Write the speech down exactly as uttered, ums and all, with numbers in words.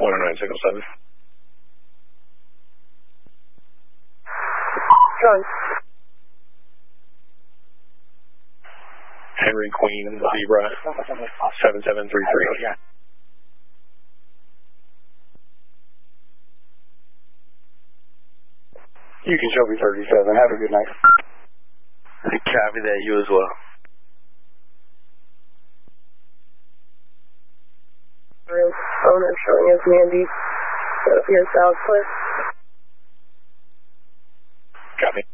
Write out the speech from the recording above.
one oh nine signal seven. John. Henry Queen, Zebra, seven seven three three. Yeah. You can show me thirty-seven. Have a good night. Copy that. You as well. Owner showing as Mandy. Sophia Southwest. Copy.